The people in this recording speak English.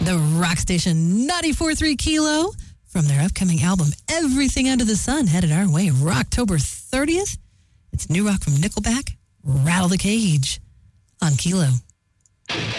The rock station 94.3 Kilo from their upcoming album, Everything Under the Sun, headed our way October 30th. It's new rock from Nickelback, Rattle the Cage on Kilo.